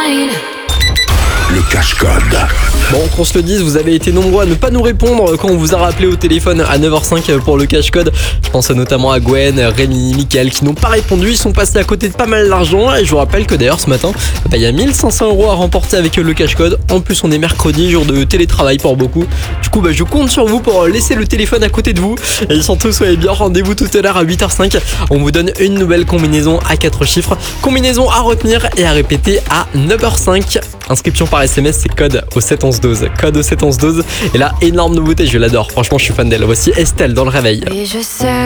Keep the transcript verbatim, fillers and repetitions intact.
Le cache-code. Bon, qu'on se le dise, vous avez été nombreux à ne pas nous répondre quand on vous a rappelé au téléphone à neuf heures cinq pour le cache-code. Je pense notamment à Gwen, Rémi, Mickaël qui n'ont pas répondu. Ils sont passés à côté de pas mal d'argent. Et je vous rappelle que d'ailleurs ce matin, bah, il y a mille cinq cents euros à remporter avec le cache-code. En plus, on est mercredi, jour de télétravail pour beaucoup. Du coup, bah, je compte sur vous pour laisser le téléphone à côté de vous. Et surtout, soyez bien, rendez-vous tout à l'heure à huit heures cinq. On vous donne une nouvelle combinaison à quatre chiffres. Combinaison à retenir et à répéter à neuf heures cinq. Inscription par S M S, c'est code au sept onze douze. Code au sept onze douze. Et là, énorme nouveauté, je l'adore. Franchement, je suis fan d'elle. Voici Estelle dans le réveil. Et je sais